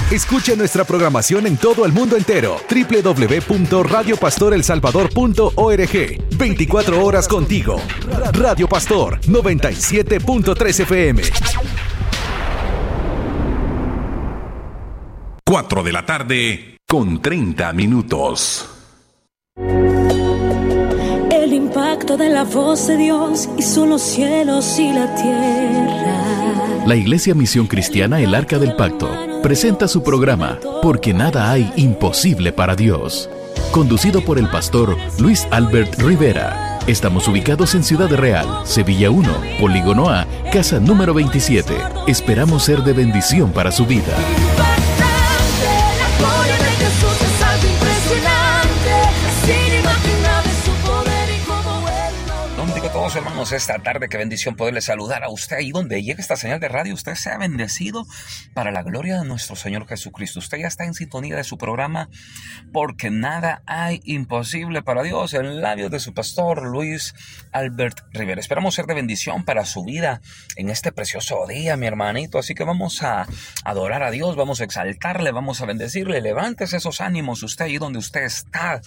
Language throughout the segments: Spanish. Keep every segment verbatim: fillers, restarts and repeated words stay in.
Escucha nuestra programación en todo el mundo entero. doble u doble u doble u punto radio pastor el salvador punto org. veinticuatro horas contigo. Radio Pastor noventa y siete punto tres F M. cuatro de la tarde con treinta minutos. El impacto de la voz de Dios hizo los cielos y la tierra. La Iglesia Misión Cristiana El Arca del Pacto presenta su programa Porque nada hay imposible para Dios, conducido por el pastor Luis Albert Rivera. Estamos ubicados en Ciudad Real, Sevilla uno, Polígono A, casa número veintisiete. Esperamos ser de bendición para su vida. Todos hermanos, esta tarde, qué bendición poderle saludar a usted ahí donde llegue esta señal de radio. Usted sea bendecido para la gloria de nuestro Señor Jesucristo. Usted ya está en sintonía de su programa Porque nada hay imposible para Dios, en labios de su pastor Luis Albert Rivera. Esperamos ser de bendición para su vida en este precioso día, mi hermanito. Así que vamos a adorar a Dios, vamos a exaltarle, vamos a bendecirle. Levántese esos ánimos usted ahí donde usted está.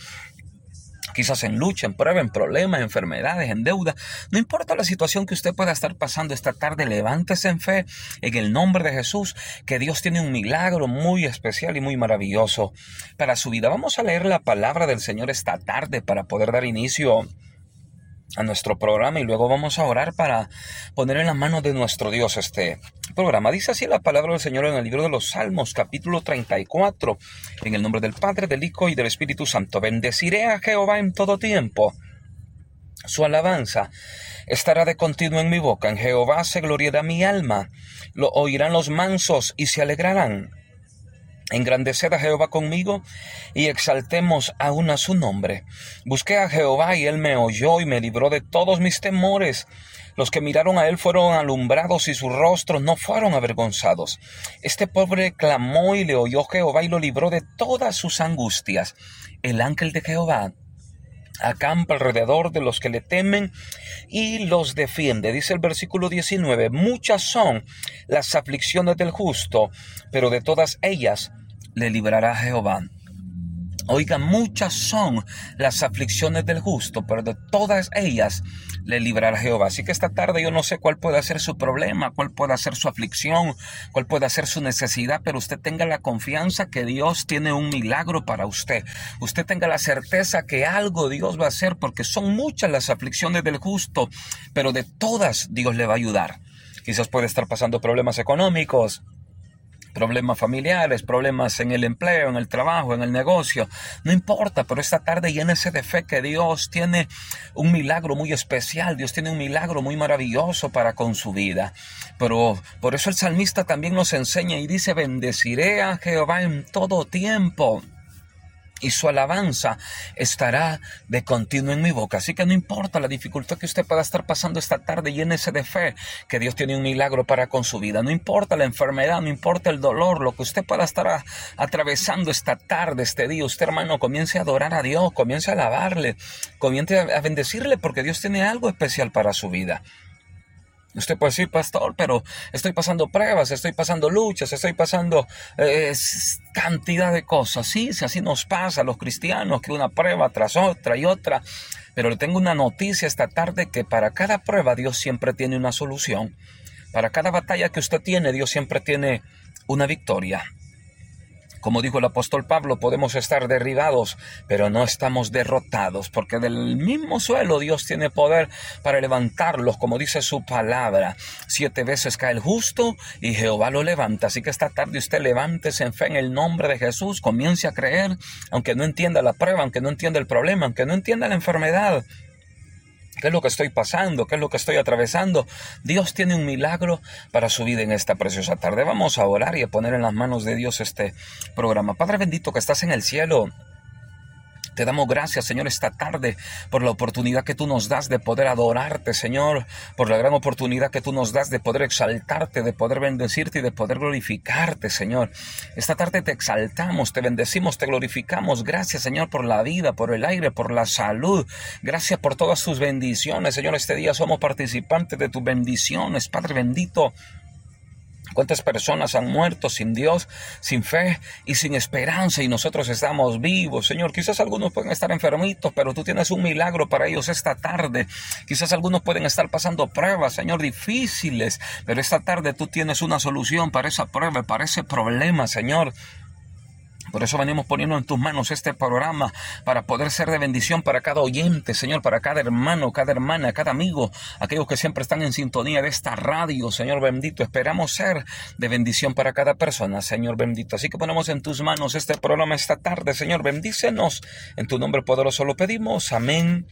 Quizás en lucha, en prueba, en problemas, enfermedades, en deuda. No importa la situación que usted pueda estar pasando esta tarde, levántese en fe en el nombre de Jesús, que Dios tiene un milagro muy especial y muy maravilloso para su vida. Vamos a leer la palabra del Señor esta tarde para poder dar inicio a nuestro programa y luego vamos a orar para poner en las manos de nuestro Dios este programa. Dice así la palabra del Señor en el libro de los Salmos, capítulo treinta y cuatro, en el nombre del Padre, del Hijo y del Espíritu Santo. Bendeciré a Jehová en todo tiempo. Su alabanza estará de continuo en mi boca. En Jehová se gloriará mi alma. Lo oirán los mansos y se alegrarán. Engrandeced a Jehová conmigo y exaltemos aún a su nombre. Busqué a Jehová y él me oyó y me libró de todos mis temores. Los que miraron a él fueron alumbrados y sus rostros no fueron avergonzados. Este pobre clamó y le oyó Jehová y lo libró de todas sus angustias. El ángel de Jehová acampa alrededor de los que le temen y los defiende. Dice el versículo diecinueve, muchas son las aflicciones del justo, pero de todas ellas le librará Jehová. Oiga, muchas son las aflicciones del justo, pero de todas ellas le librará Jehová. Así que esta tarde yo no sé cuál puede ser su problema, cuál puede ser su aflicción, cuál puede ser su necesidad, pero usted tenga la confianza que Dios tiene un milagro para usted. Usted tenga la certeza que algo Dios va a hacer, porque son muchas las aflicciones del justo, pero de todas Dios le va a ayudar. Quizás puede estar pasando problemas económicos, problemas familiares, problemas en el empleo, en el trabajo, en el negocio, no importa, pero esta tarde llénese de fe que Dios tiene un milagro muy especial, Dios tiene un milagro muy maravilloso para con su vida. Pero por eso el salmista también nos enseña y dice, bendeciré a Jehová en todo tiempo, y su alabanza estará de continuo en mi boca. Así que no importa la dificultad que usted pueda estar pasando esta tarde, llénese de fe que Dios tiene un milagro para con su vida. No importa la enfermedad, no importa el dolor, lo que usted pueda estar a, atravesando esta tarde, este día. Usted, hermano, comience a adorar a Dios, comience a alabarle, comience a, a bendecirle, porque Dios tiene algo especial para su vida. Usted puede decir, pastor, pero estoy pasando pruebas, estoy pasando luchas, estoy pasando eh, cantidad de cosas. Sí, si así nos pasa a los cristianos, que una prueba tras otra y otra. Pero le tengo una noticia esta tarde, que para cada prueba Dios siempre tiene una solución. Para cada batalla que usted tiene, Dios siempre tiene una victoria. Como dijo el apóstol Pablo, podemos estar derribados, pero no estamos derrotados, porque del mismo suelo Dios tiene poder para levantarlos, como dice su palabra. Siete veces cae el justo y Jehová lo levanta. Así que esta tarde usted levántese en fe en el nombre de Jesús, comience a creer, aunque no entienda la prueba, aunque no entienda el problema, aunque no entienda la enfermedad. ¿Qué es lo que estoy pasando? ¿Qué es lo que estoy atravesando? Dios tiene un milagro para su vida en esta preciosa tarde. Vamos a orar y a poner en las manos de Dios este programa. Padre bendito que estás en el cielo, te damos gracias, Señor, esta tarde por la oportunidad que tú nos das de poder adorarte, Señor, por la gran oportunidad que tú nos das de poder exaltarte, de poder bendecirte y de poder glorificarte, Señor. Esta tarde te exaltamos, te bendecimos, te glorificamos. Gracias, Señor, por la vida, por el aire, por la salud. Gracias por todas tus bendiciones, Señor. Este día somos participantes de tus bendiciones, Padre bendito. ¿Cuántas personas han muerto sin Dios, sin fe y sin esperanza? Y nosotros estamos vivos, Señor. Quizás algunos pueden estar enfermitos, pero tú tienes un milagro para ellos esta tarde. Quizás algunos pueden estar pasando pruebas, Señor, difíciles, pero esta tarde tú tienes una solución para esa prueba, para ese problema, Señor. Por eso venimos poniendo en tus manos este programa para poder ser de bendición para cada oyente, Señor, para cada hermano, cada hermana, cada amigo, aquellos que siempre están en sintonía de esta radio, Señor bendito. Esperamos ser de bendición para cada persona, Señor bendito. Así que ponemos en tus manos este programa esta tarde, Señor, bendícenos. En tu nombre poderoso lo pedimos. Amén.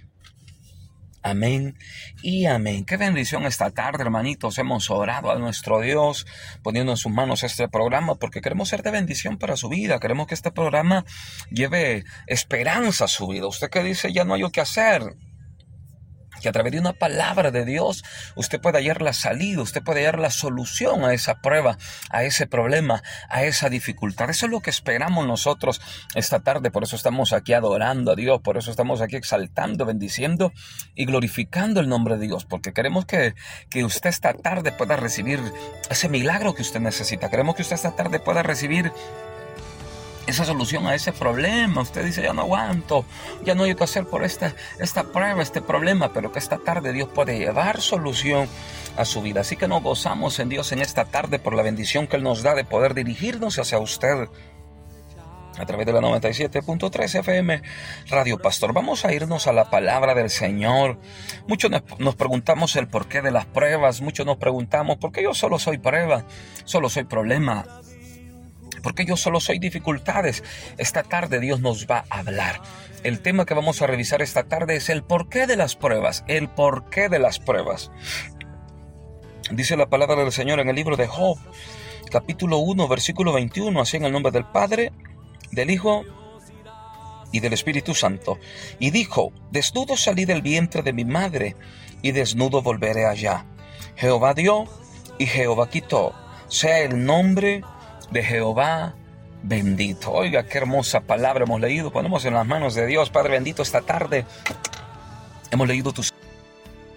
Amén y amén. Qué bendición esta tarde, hermanitos. Hemos orado a nuestro Dios poniendo en sus manos este programa porque queremos ser de bendición para su vida. Queremos que este programa lleve esperanza a su vida. Usted que dice ya no hay lo que hacer, que a través de una palabra de Dios usted puede hallar la salida, usted puede hallar la solución a esa prueba, a ese problema, a esa dificultad. Eso es lo que esperamos nosotros esta tarde. Por eso estamos aquí adorando a Dios, por eso estamos aquí exaltando, bendiciendo y glorificando el nombre de Dios, porque queremos que, que usted esta tarde pueda recibir ese milagro que usted necesita. Queremos que usted esta tarde pueda recibir esa solución a ese problema. Usted dice, ya no aguanto, ya no hay que hacer por esta, esta prueba, este problema, pero que esta tarde Dios puede llevar solución a su vida. Así que nos gozamos en Dios en esta tarde por la bendición que Él nos da de poder dirigirnos hacia usted a través de la noventa y siete punto tres F M Radio Pastor. Vamos a irnos a la palabra del Señor. Muchos nos preguntamos el porqué de las pruebas, muchos nos preguntamos, ¿por qué yo solo soy prueba? Solo soy problema. Porque yo solo soy dificultades. Esta tarde Dios nos va a hablar. El tema que vamos a revisar esta tarde es el porqué de las pruebas. El porqué de las pruebas. Dice la palabra del Señor en el libro de Job, capítulo uno, versículo veintiuno. Así en el nombre del Padre, del Hijo y del Espíritu Santo. Y dijo, desnudo salí del vientre de mi madre, y desnudo volveré allá. Jehová dio y Jehová quitó. Sea el nombre de Jehová bendito. Oiga, qué hermosa palabra hemos leído. Ponemos en las manos de Dios. Padre bendito, esta tarde hemos leído tus